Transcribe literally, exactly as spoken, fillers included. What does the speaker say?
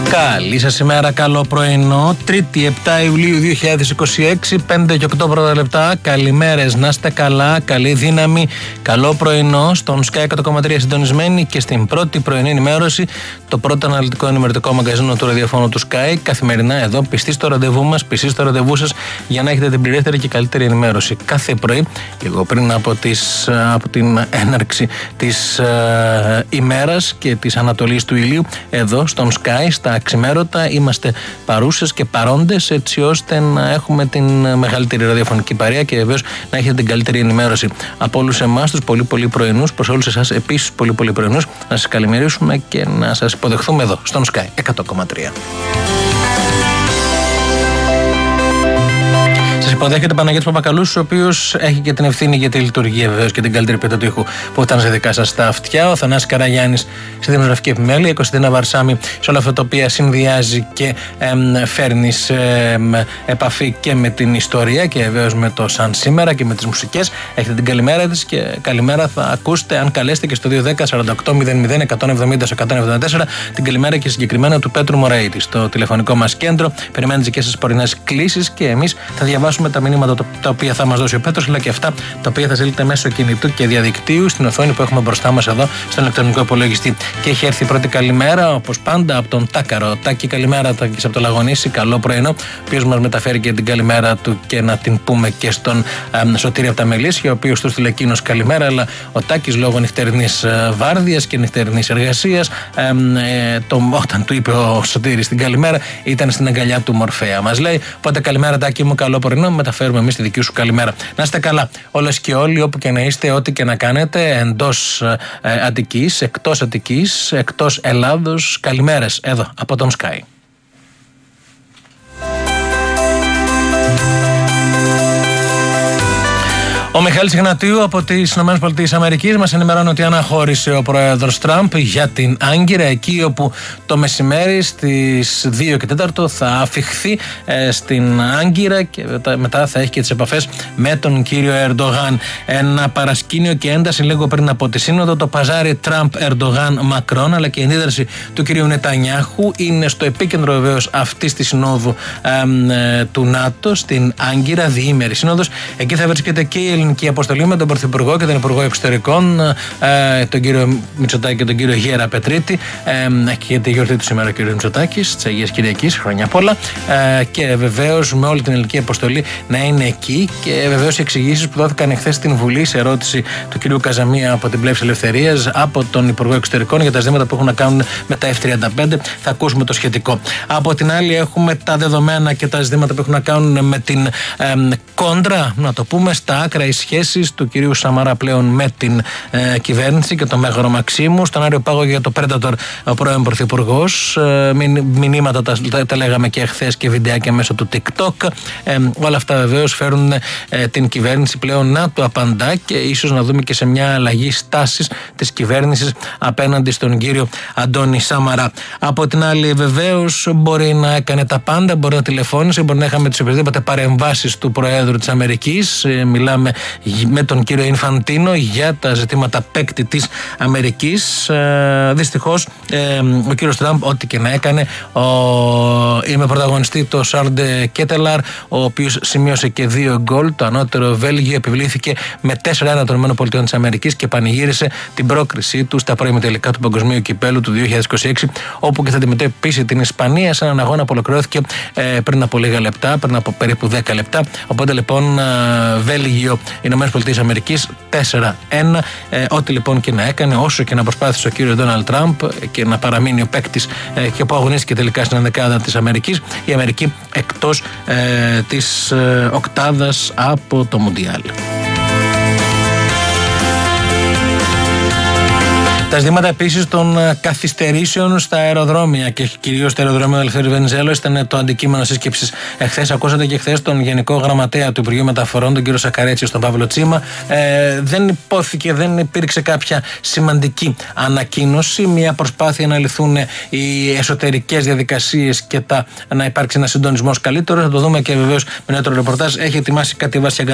Καλή σας ημέρα, καλό πρωινό. Τρίτη επτά Ιουλίου δύο χιλιάδες είκοσι έξι, πέντε και οκτώ πρώτα λεπτά. Καλημέρες, να είστε καλά, καλή δύναμη, καλό πρωινό. Στον Sky εκατό κόμμα τρία συντονισμένοι και στην πρώτη πρωινή ενημέρωση, το πρώτο αναλυτικό ενημερωτικό μαγκαζίνο του ραδιοφώνου του Sky. Καθημερινά εδώ, πιστοί στο ραντεβού μας, πιστοί στο ραντεβού σας, για να έχετε την πληρέστερη και καλύτερη ενημέρωση. Κάθε πρωί, λίγο πριν από, τις, από την έναρξη της ε, ημέρας και της ανατολής του ηλίου, εδώ στον Sky, στα αξιμέρωτα, είμαστε παρούσες και παρόντες, έτσι ώστε να έχουμε την μεγαλύτερη ραδιοφωνική παρέα και βεβαίως να έχετε την καλύτερη ενημέρωση από όλους εμάς, τους πολύ πολύ πρωινούς, προς όλους εσάς επίσης πολύ πολύ πρωινούς, να σας καλημερίσουμε και να σας υποδεχθούμε εδώ στον Sky εκατό κόμμα τρία. Σας υποδέχεται Παναγιώτης Παπακαλούς, ο οποίος έχει και την ευθύνη για τη λειτουργία βεβαίως και την καλύτερη ποιότητα του ήχου που ήταν σε δικά σας τα αυτιά. Ο Θανάσης Καραγιάννης στη δημοσιογραφική επιμέλεια, η Κωνσταντίνα Βαρσάμι σε όλα αυτά τα οποία συνδυάζει και εμ, φέρνει σε εμ, επαφή και με την ιστορία και βεβαίως με το σαν σήμερα και με τις μουσικές. Έχετε την καλημέρα της και καλημέρα θα ακούσετε αν καλέσετε και στο δύο ένα μηδέν σαράντα οκτώ μηδέν μηδέν εκατόν εβδομήντα εκατόν εβδομήντα τέσσερα την καλημέρα και συγκεκριμένα του Πέτρου Μωραήτη στο τηλεφωνικό μας κέντρο. Περιμένετε και στις πρωινές κλήσεις και εμείς θα διαβάσουμε με τα μηνύματα τα οποία θα μας δώσει ο Πέτρος, αλλά και αυτά τα οποία θα στείλετε μέσω κινητού και διαδικτύου στην οθόνη που έχουμε μπροστά μας εδώ στον ηλεκτρονικό υπολογιστή. Και έχει έρθει η πρώτη καλημέρα, όπως πάντα, από τον Τάκαρο. Τάκη, καλημέρα, Τάκης από το Λαγονίσι. Καλό πρωινό, ο οποίος μας μεταφέρει και την καλημέρα του και να την πούμε και στον ε, Σωτήρη από τα Μελίσια, ο οποίος του στείλε εκείνος καλημέρα, αλλά ο Τάκης λόγω νυχτερινής ε, βάρδιας και νυχτερινής εργασίας, ε, ε, το, όταν του είπε ο Σωτήρης την καλημέρα, ήταν στην αγκαλιά του Μορφέα. Μας λέει, οπότε καλημέρα, Τάκη μου, καλό πρωινό. Μεταφέρουμε εμείς τη δική σου καλημέρα. Να είστε καλά, όλες και όλοι, όπου και να είστε, ό,τι και να κάνετε, εντός ε, Αττικής, εκτός Αττικής, εκτός Ελλάδος. Καλημέρες εδώ από τον Sky. Ο Μιχάλης Ιγνατίου από τις ΗΠΑ μας ενημερώνει ότι αναχώρησε ο πρόεδρος Τραμπ για την Άγκυρα, εκεί όπου το μεσημέρι στις δύο και τέσσερα θα αφιχθεί ε, στην Άγκυρα και μετά θα έχει και τις επαφές με τον κύριο Ερντογάν. Ένα παρασκήνιο και ένταση λίγο πριν από τη σύνοδο, το παζάρι Τραμπ, Ερντογάν, Μακρόν, αλλά και η αντίδραση του κυρίου Νετανιάχου είναι στο επίκεντρο βεβαίως αυτής της συνόδου ε, ε, του ΝΑΤΟ στην Άγκυρα, διήμερη σύνοδος. Εκεί θα βρίσκεται και η ελληνική αποστολή με τον Πρωθυπουργό και τον Υπουργό Εξωτερικών, ε, τον κύριο Μητσοτάκη και τον κύριο Γέρα Πετρίτη. Ε, και τη γιορτή του σήμερα ο κύριο Μητσοτάκης, της Αγίας Κυριακής, χρόνια απ' όλα. Ε, και βεβαίως με όλη την ελληνική αποστολή να είναι εκεί. Και βεβαίως οι εξηγήσεις που δόθηκαν εχθές στην Βουλή σε ερώτηση του κύριου Καζαμία από την Πλεύση Ελευθερίας, από τον Υπουργό Εξωτερικών για τα ζητήματα που έχουν να κάνουν με τα εφ τριάντα πέντε. Θα ακούσουμε το σχετικό. Από την άλλη, έχουμε τα δεδομένα και τα ζητήματα που έχουν να κάνουν με την ε, κόντρα, να το πούμε, στα άκρα οι σχέσεις του κυρίου Σαμαρά πλέον με την ε, κυβέρνηση και τον Μέγαρο Μαξίμου. Στον Άριο Πάγο για το Predator ο πρώην Πρωθυπουργός. Ε, μηνύματα τα, τα, τα λέγαμε και εχθές και βιντεάκια μέσω του TikTok. Ε, όλα αυτά βεβαίως φέρουν ε, την κυβέρνηση πλέον να το απαντά και ίσως να δούμε και σε μια αλλαγή στάσης της κυβέρνησης απέναντι στον κύριο Αντώνη Σαμαρά. Από την άλλη, βεβαίως μπορεί να έκανε τα πάντα, μπορεί να τηλεφώνησε, μπορεί να είχαμε τις οποιασδήποτε παρεμβάσεις του Προέδρου της Αμερικής. Ε, μιλάμε με τον κύριο Ινφαντίνο για τα ζητήματα παίκτη της Αμερικής. Ε, δυστυχώς ε, ο κύριος Τραμπ, ό,τι και να έκανε, ο, είμαι πρωταγωνιστή το Σάρντε Κέτελαρ, ο οποίος σημείωσε και δύο γκολ. Το ανώτερο Βέλγιο επιβλήθηκε με τέσσερα ένα των ΗΠΑ της Αμερικής και πανηγύρισε την πρόκρισή του στα πρώιμη τελικά του Παγκοσμίου Κυπέλου του δύο χιλιάδες είκοσι έξι, όπου και θα αντιμετωπίσει την Ισπανία σε έναν αγώνα που ολοκληρώθηκε ε, πριν από λίγα λεπτά, πριν από περίπου δέκα λεπτά. Οπότε λοιπόν, ε, Βέλγιο, Ηνωμένες Πολιτείες Αμερικής τέσσερα ένα. Ε, ό,τι λοιπόν και να έκανε, όσο και να προσπάθησε ο κύριος Ντόναλντ Τραμπ και να παραμείνει ο παίκτης ε, και που αγωνίστηκε τελικά στην ενδεκάδα της Αμερικής, η Αμερική εκτός ε, της ε, οκτάδας από το Μουντιάλ. Τα ζητήματα επίσης των καθυστερήσεων στα αεροδρόμια και κυρίως στο αεροδρόμιο Ελευθέρου Βενιζέλου ήταν το αντικείμενο σύσκεψης εχθές. Ακούσατε και εχθές τον Γενικό Γραμματέα του Υπουργείου Μεταφορών, τον κύριο Σακαρέτσιο, τον Παύλο Τσίμα. Ε, δεν υπόθηκε, δεν υπήρξε κάποια σημαντική ανακοίνωση. Μια προσπάθεια να λυθούν οι εσωτερικές διαδικασίες και τα, να υπάρξει ένα συντονισμός καλύτερο. Θα το δούμε και βεβαίως με νέο ρεπορτάζ. Έχει ετοιμάσει κάτι Βάσια